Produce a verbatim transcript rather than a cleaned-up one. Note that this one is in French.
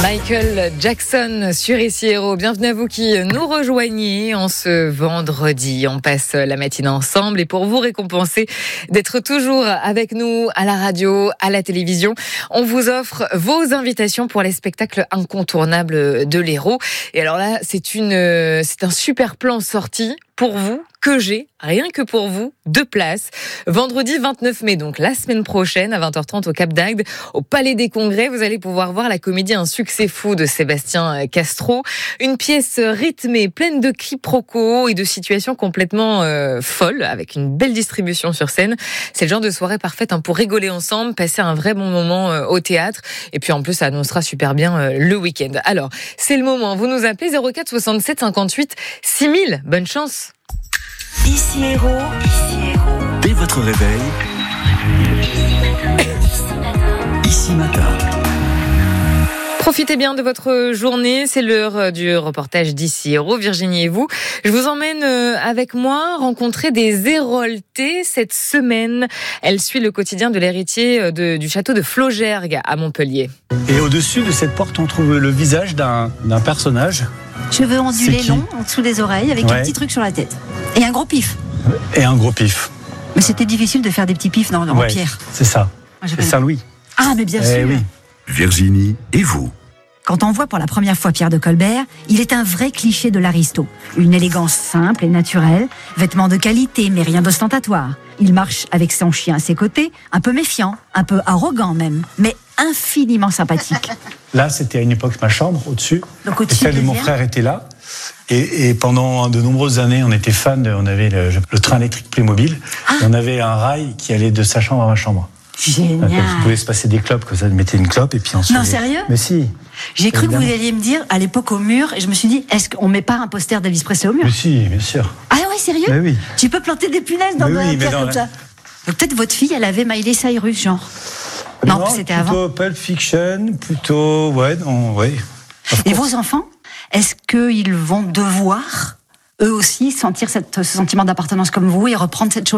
Michael Jackson sur Ici Héros. Bienvenue à vous qui nous rejoignez en ce vendredi. On passe la matinée ensemble et pour vous récompenser d'être toujours avec nous à la radio, à la télévision, on vous offre vos invitations pour les spectacles incontournables de l'Hérault. Et alors là, c'est une, c'est un super plan sorti pour vous, que j'ai, rien que pour vous, deux places. Vendredi vingt-neuf mai, donc la semaine prochaine, à vingt heures trente au Cap d'Agde, au Palais des Congrès, vous allez pouvoir voir la comédie Un succès fou de Sébastien Castro. Une pièce rythmée, pleine de quiproquos et de situations complètement euh, folles, avec une belle distribution sur scène. C'est le genre de soirée parfaite hein, pour rigoler ensemble, passer un vrai bon moment euh, au théâtre. Et puis en plus, ça annoncera super bien euh, le week-end. Alors, c'est le moment. Vous nous appelez zéro quatre soixante-sept cinquante-huit six mille. Bonne chance. Ici Héros. Ici Héros. Dès votre réveil, Ici Matin. Profitez bien de votre journée, c'est l'heure du reportage d'Ici Héros. Virginie et vous, je vous emmène avec moi rencontrer des Héroltais cette semaine. Elle suit le quotidien de l'héritier de, du château de Flaugergue à Montpellier. Et au-dessus de cette porte, on trouve le visage d'un, d'un personnage. Cheveux ondulés longs en dessous des oreilles avec ouais. un petit truc sur la tête. Et un gros pif. Et un gros pif. Mais c'était difficile de faire des petits pifs dans, dans ouais, en pierre. C'est ça. Moi, c'est Saint-Louis. Ah, mais bien eh sûr. Oui. Virginie et vous. Quand on voit pour la première fois Pierre de Colbert, il est un vrai cliché de l'aristo. Une élégance simple et naturelle, vêtements de qualité mais rien d'ostentatoire. Il marche avec son chien à ses côtés, un peu méfiant, un peu arrogant même, mais infiniment sympathique. Là, c'était à une époque ma chambre, au-dessus. Donc au-dessus, et celle de mon frère était là. Et, et pendant de nombreuses années, on était fans, de, on avait le, le train électrique Playmobil. Ah. Et on avait un rail qui allait de sa chambre à ma chambre. Génial. Donc, vous pouvez se passer des clopes, comme ça, vous mettez une clope et puis ensuite. Non, sérieux ? Mais si. J'ai cru évidemment que vous alliez me dire, à l'époque au mur, et je me suis dit, est-ce qu'on met pas un poster d'Elvis Presley au mur ? Mais si, bien sûr. Ah ouais, sérieux ? Mais oui. Tu peux planter des punaises dans un oui, pierre comme la... ça. Donc peut-être votre fille, elle avait Miley Cyrus, genre. Non, non c'était plutôt avant. Plutôt Pulp Fiction, plutôt, ouais, non, ouais. Et vos enfants, est-ce qu'ils vont devoir, eux aussi, sentir cette, ce sentiment d'appartenance comme vous et reprendre cette chose ?